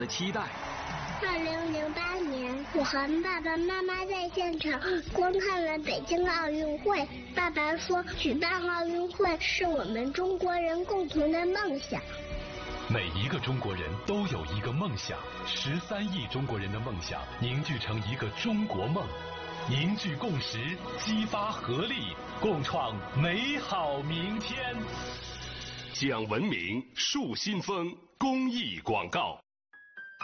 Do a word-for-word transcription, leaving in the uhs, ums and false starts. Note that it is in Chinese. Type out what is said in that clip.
的期待。 二零零八年，我和爸爸妈妈在现场观看了北京奥运会。爸爸说，举办奥运会是我们中国人共同的梦想。 每一个中国人都有一个梦想，十三亿中国人的梦想凝聚成一个中国梦，凝聚共识，激发合力，共创美好明天。 讲文明，树新风公益广告。